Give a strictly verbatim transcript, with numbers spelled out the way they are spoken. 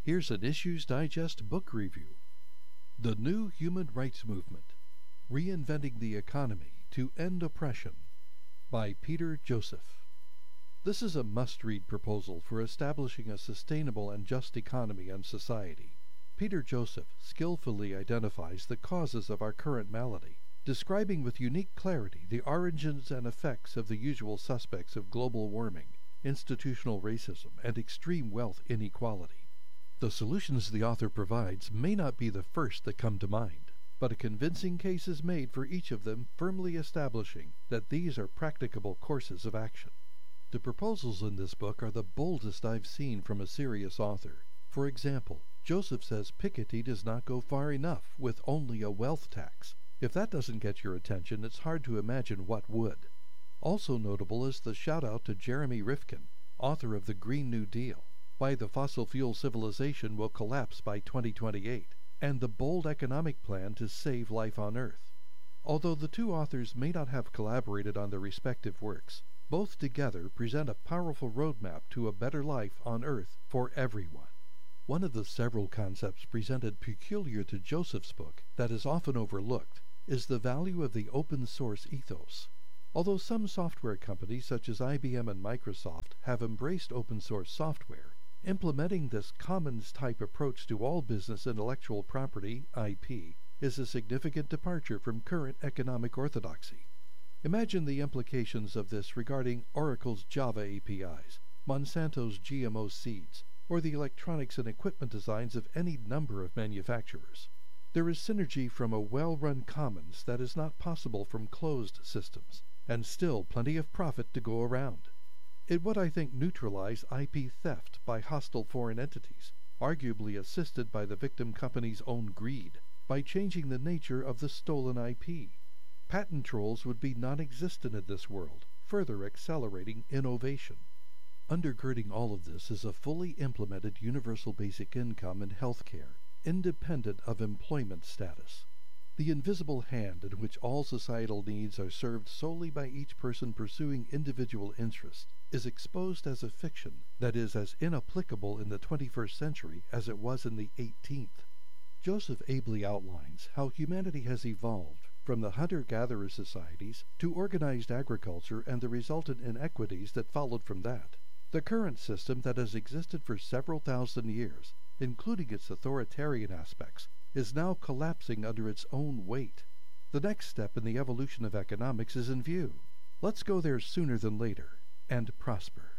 Here's an Issues Digest book review. The New Human Rights Movement, Reinventing the Economy to End Oppression by Peter Joseph. This is a must-read proposal for establishing a sustainable and just economy and society. Peter Joseph skillfully identifies the causes of our current malady, describing with unique clarity the origins and effects of the usual suspects of global warming, institutional racism, and extreme wealth inequality. The solutions the author provides may not be the first that come to mind, but a convincing case is made for each of them, firmly establishing that these are practicable courses of action. The proposals in this book are the boldest I've seen from a serious author. For example, Joseph says Piketty does not go far enough with only a wealth tax. If that doesn't get your attention, it's hard to imagine what would. Also notable is the shout-out to Jeremy Rifkin, author of The Green New Deal, Why the Fossil Fuel Civilization Will Collapse by twenty twenty-eight, and the bold economic plan to save life on Earth. Although the two authors may not have collaborated on their respective works, both together present a powerful roadmap to a better life on Earth for everyone. One of the several concepts presented peculiar to Joseph's book that is often overlooked is the value of the open source ethos. Although some software companies such as I B M and Microsoft have embraced open source software, implementing this commons-type approach to all business intellectual property, I P, is a significant departure from current economic orthodoxy. Imagine the implications of this regarding Oracle's Java A P Is, Monsanto's G M O seeds, or the electronics and equipment designs of any number of manufacturers. There is synergy from a well-run commons that is not possible from closed systems, and still plenty of profit to go around. It would, I think, neutralize I P theft by hostile foreign entities, arguably assisted by the victim company's own greed, by changing the nature of the stolen I P. Patent trolls would be non-existent in this world, further accelerating innovation. Undergirding all of this is a fully implemented universal basic income and health care, independent of employment status. The invisible hand in which all societal needs are served solely by each person pursuing individual interest is exposed as a fiction that is as inapplicable in the twenty-first century as it was in the eighteenth. Joseph ably outlines how humanity has evolved from the hunter-gatherer societies to organized agriculture and the resultant inequities that followed from that. The current system that has existed for several thousand years, including its authoritarian aspects, is now collapsing under its own weight. The next step in the evolution of economics is in view. Let's go there sooner than later, and prosper.